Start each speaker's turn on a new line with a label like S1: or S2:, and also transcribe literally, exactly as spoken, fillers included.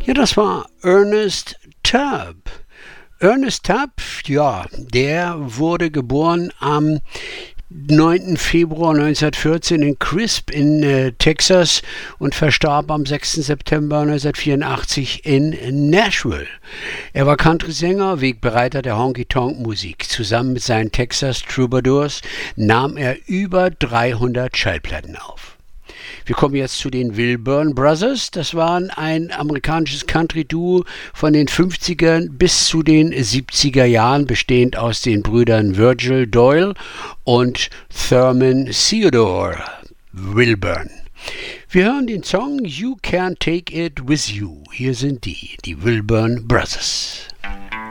S1: Ja, das war Ernest Tubb. Ernest Tubb, ja, der wurde geboren am neunten Februar neunzehnhundertvierzehn in Crisp in äh, Texas und verstarb am sechsten September neunzehnhundertvierundachtzig in Nashville. Er war Country-Sänger, Wegbereiter der Honky-Tonk-Musik. Zusammen mit seinen Texas Troubadours nahm er über dreihundert Schallplatten auf. Wir kommen jetzt zu den Wilburn Brothers. Das waren ein amerikanisches Country-Duo von den fünfzigern bis zu den siebziger Jahren, bestehend aus den Brüdern Virgil Doyle und Thurman Theodore Wilburn. Wir hören den Song You Can't Take It With You. Hier sind die, die Wilburn Brothers.